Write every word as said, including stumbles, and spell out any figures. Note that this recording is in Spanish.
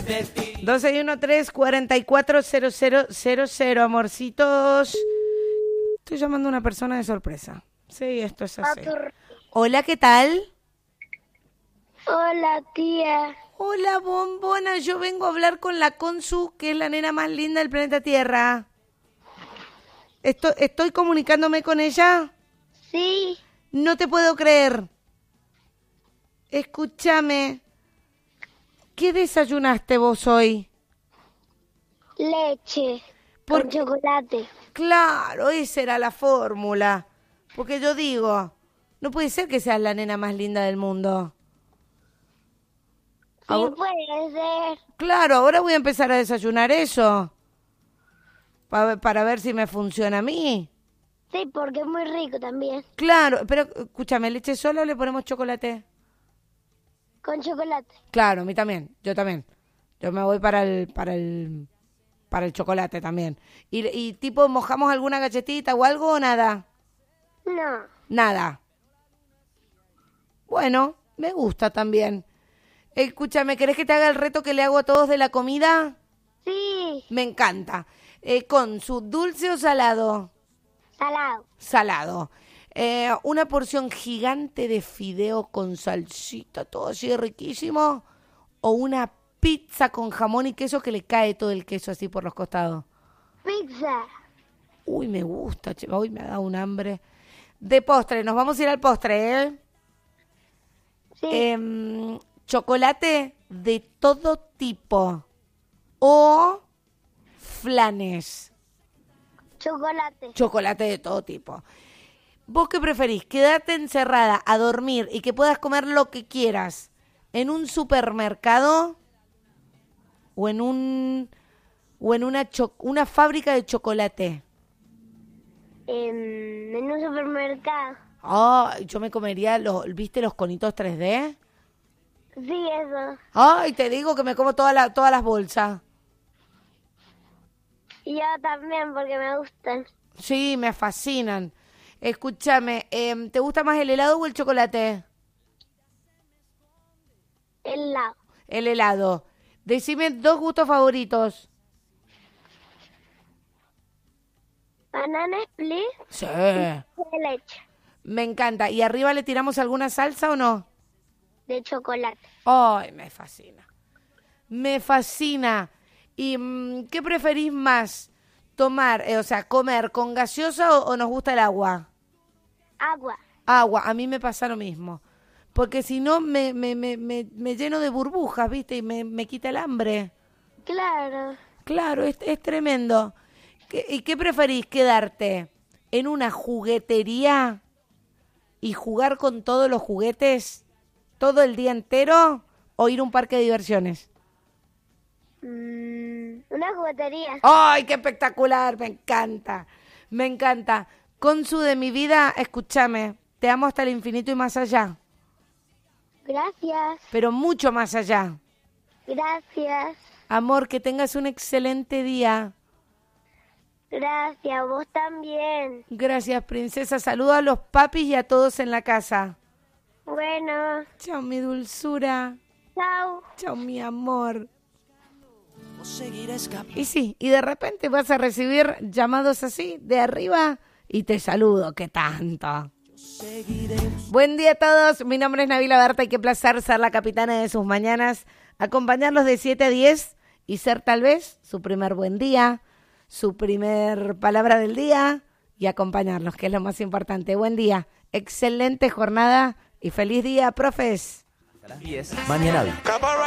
dos seis uno tres, cuatro cuatro cero cero cero cero, amorcitos. Estoy llamando a una persona de sorpresa. Sí, esto es así. Hola, ¿qué tal? Hola, tía. Hola, bombona. Yo vengo a hablar con la Consu, que es la nena más linda del planeta Tierra. ¿Estoy, estoy comunicándome con ella? Sí. No te puedo creer. Escúchame. ¿Qué desayunaste vos hoy? Leche. ¿Por con qué? chocolate. Claro, esa era la fórmula. Porque yo digo, no puede ser que seas la nena más linda del mundo. Sí, Ahora- puede ser. Claro, ahora voy a empezar a desayunar eso. Pa- para ver si me funciona a mí. Sí, porque es muy rico también. Claro, pero escúchame, ¿leche sola o le ponemos chocolate? Con chocolate. Claro, a mí también, yo también. Yo me voy para el, para el, para el chocolate también. Y, y tipo, ¿mojamos alguna galletita o algo o nada? No. Nada. Bueno, me gusta también. Escúchame, ¿querés que te haga el reto que le hago a todos de la comida? Sí. Me encanta. Eh, con su dulce o salado. Salado. Salado. Eh, una porción gigante de fideo con salsita, todo así riquísimo. O una pizza con jamón y queso que le cae todo el queso así por los costados. Pizza. Uy, me gusta, che, hoy me ha dado un hambre. De postre, nos vamos a ir al postre, ¿eh? Sí. Em, chocolate de todo tipo. O flanes. Chocolate. Chocolate de todo tipo. ¿Vos qué preferís? ¿Quedarte encerrada a dormir y que puedas comer lo que quieras en un supermercado o en un o en una cho- una fábrica de chocolate? Em, en un supermercado. Ay, yo me comería los, ¿viste los conitos tres D? Sí, eso. Ay, te digo que me como toda la, todas las bolsas. Y yo también, porque me gustan. Sí, me fascinan. Escúchame, em, ¿te gusta más el helado o el chocolate? Helado. El helado. Decime dos gustos favoritos. Banana split Sí. de leche. Me encanta. ¿Y arriba le tiramos alguna salsa o no? De chocolate. Ay, me fascina. Me fascina. ¿Y mm, qué preferís más? Tomar, eh, o sea, comer con gaseosa o, o nos gusta el agua? Agua. Agua, a mí me pasa lo mismo. Porque si no me, me, me, me, me lleno de burbujas, ¿viste? Y me, me quita el hambre. Claro. Claro, es, es tremendo. ¿Qué- ¿Y qué preferís? ¿Quedarte en una juguetería y jugar con todos los juguetes todo el día entero o ir a un parque de diversiones? Mm, una juguetería. ¡Ay, qué espectacular! Me encanta, me encanta. Consu de mi vida, escúchame, te amo hasta el infinito y más allá, Gracias. pero mucho más allá. Gracias. Amor, que tengas un excelente día. Gracias. Vos también. Gracias, princesa. Saludo a los papis y a todos en la casa. Bueno. Chao, mi dulzura. Chao. Chao, mi amor. Y sí, y de repente vas a recibir llamados así, de arriba, y te saludo, ¿qué tanto? Buen día a todos, mi nombre es Nabila Berta y qué placer ser la capitana de sus mañanas, acompañarlos de siete a diez y ser tal vez su primer buen día, su primer palabra del día y acompañarlos, que es lo más importante. Buen día, excelente jornada y feliz día, profes. A las diez, Mañana Hábil.